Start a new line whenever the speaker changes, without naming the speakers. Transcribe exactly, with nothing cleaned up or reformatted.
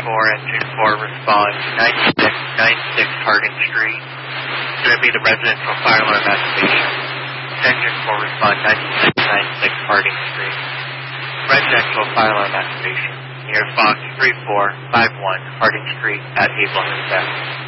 four, engine four, respond ninety-six ninety-six Harding Street. It's going to be the residential fire alarm activation. Engine four, respond ninety-six ninety-six Harding Street. Residential fire alarm activation near Fox three four five one Harding Street at Hazelton South.